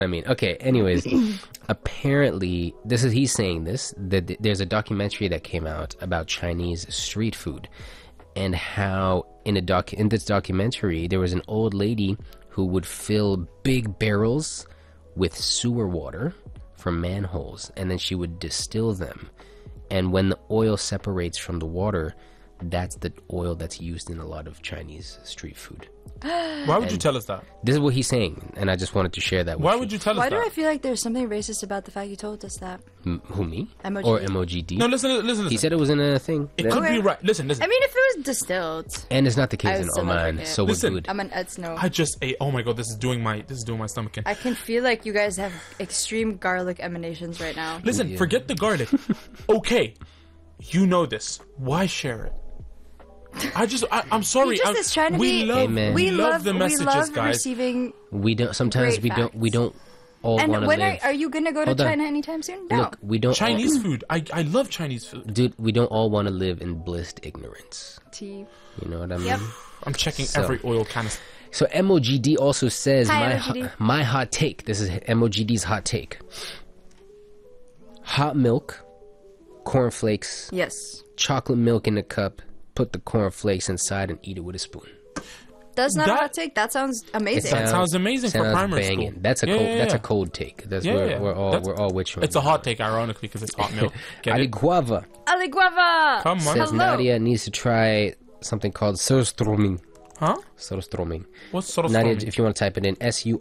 I mean, okay. Anyways, apparently, he's saying this that there's a documentary that came out about Chinese street food, and how in this documentary there was an old lady who would fill big barrels with sewer water from manholes, and then she would distill them, and when the oil separates from the water, that's the oil that's used in a lot of Chinese street food. Why would you tell us that? This is what he's saying, and I just wanted to share that with you. Why would you tell us Why that? do I feel like there's something racist about the fact you told us that? Who, me? MOGD. Or MOGD? No, listen. He said it was in a thing. It could be right. Listen. I mean, if it was distilled, And it's not the I case would in still not Oman, drink it. so we're Listen, good. I'm an Edsno. I just ate. Oh my god, this is doing my stomach in. I can feel like you guys have extreme garlic emanations right now. Listen, forget the garlic. Okay, you know this. Why share it? I'm sorry. He just is trying to we be. love, Amen. we love the messages, we love guys. receiving. We don't. Sometimes Great we don't all want And to when live. are you gonna go to Hold on. China anytime soon? No. Look, we don't. Chinese food. I love Chinese food. Dude, we don't all want to live in blissed ignorance. Tea. You know what I mean? Yep. I'm checking So- every oil canister. So MOGD also says Hi, MOGD. my hot take. This is MOGD's hot take. Hot milk, cornflakes, Yes. chocolate milk in a cup. Put the cornflakes inside and eat it with a spoon. That's not a That- hot take. That sounds amazing. That sounds amazing for sounds primary banging. school. That's a Yeah, cold. yeah, That's a yeah. cold take. That's Yeah, yeah. we're all with you. It's a hot take, ironically, because it's hot milk. Get it? Aliguava Aliguava. Come on. says Hello. Nadia needs to try something called surströmming. Huh? Surströmming. What's sort of Nadia, stormy? if you want to type it in,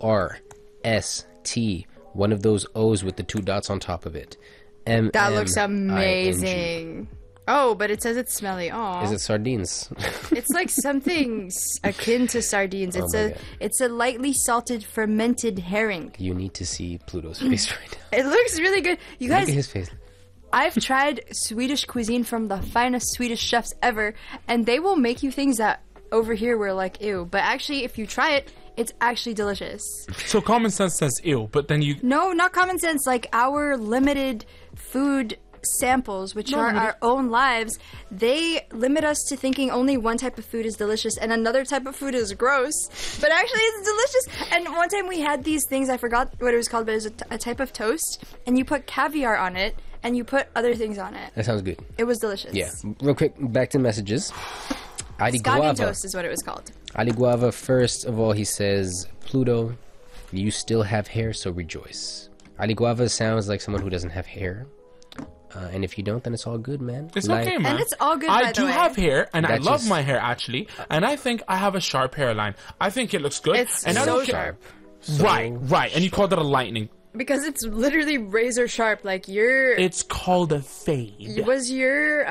SURST, one of those O's with the two dots on top of it. That looks MMING. amazing. Oh, but it says it's smelly. Aw. Is it sardines? It's like something akin to sardines. Oh my God. It's a lightly salted fermented herring. You need to see Pluto's face right now. It looks really good. You Look guys, at his face. I've tried Swedish cuisine from the finest Swedish chefs ever, and they will make you things that over here we're like, ew. But actually, if you try it, it's actually delicious. So common sense says ew, but then you... No, not common sense. Like our limited food samples, which are our own lives, they limit us to thinking only one type of food is delicious and another type of food is gross. But actually, it's delicious. And one time we had these things, I forgot what it was called, but it was a type of toast, and you put caviar on it, and you put other things on it. That sounds good. It was delicious. Yeah. Real quick, back to messages. Scotty Aliguava. toast is what it was called. Aliguava, first of all, he says, Pluto, you still have hair, so rejoice. Aliguava sounds like someone who doesn't have hair. And if you don't, then it's all good, man. It's Like- okay, man. And it's all good, I by the do way. have hair, and I That's love just- my hair, actually. And I think I have a sharp hairline. I think it looks good. It's and I so don't care- sharp. Right. And you called it a lightning. Because it's literally razor sharp. Like your It's called a fade. was your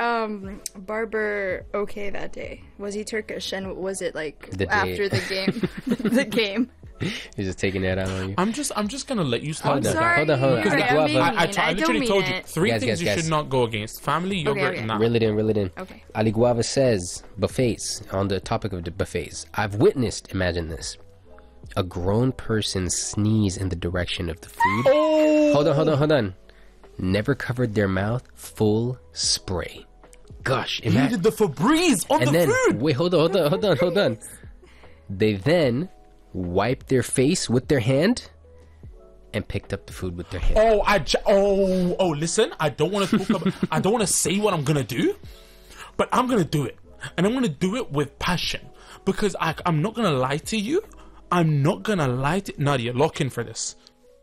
barber okay that day? Was he Turkish? And was it like The day- after the game? The game. He's just taking that out on you. I'm just gonna let you slide Hold that. on, Sorry, hold on. you're Because right, I'm being Aliguava, mean. I don't literally mean told you it. 3 Guys, things you guys. should not go against: family, yogurt, okay. and that. reel it in. Okay. Aliguava says, buffets, on the topic of the buffets, I've witnessed, imagine this, a grown person sneeze in the direction of the food. Oh! Hold on. Never covered their mouth, full spray. Gosh, He imagine. did the Febreze on And the then, food. wait, hold on. They then wiped their face with their hand and picked up the food with their hand. Listen, I don't want to talk about. I don't want to say what I'm gonna do, but I'm gonna do it, and I'm gonna do it with passion because I'm not gonna lie to you. Nadia, lock in for this.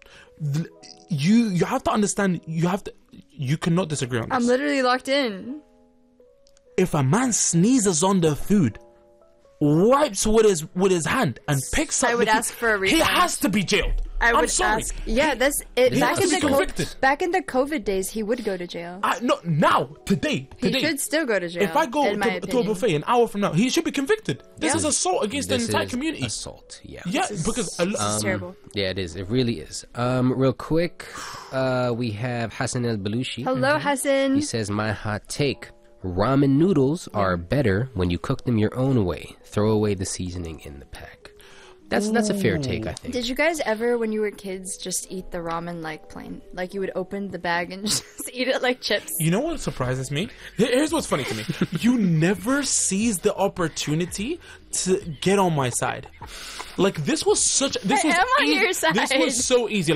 You have to understand. You cannot disagree on this. I'm literally locked in. If a man sneezes on the food, wipes with his hand, and picks up, I would the food, ask for a he refund. has to be jailed. I would I'm sorry. ask. Yeah, that's it. He Back has in to the be convicted. back in the COVID days, he would go to jail. Today. He should still go to jail. If I go in my to a opinion. buffet an hour from now, he should be convicted. This is assault against the This entire is community. assault, yeah. Yeah, because a This is terrible. Yeah, it is. It really is. Real quick, we have Hassan El Balushi. Hello, Hassan. He says, my hot take. Ramen noodles are better when you cook them your own way. Throw away the seasoning in the pack. That's a fair take, I think. Did you guys ever, when you were kids, just eat the ramen like plain? Like you would open the bag and just eat it like chips? You know what surprises me? Here's what's funny to me. You never seize the opportunity to get on my side. Like this was I am on your This side. was so easy.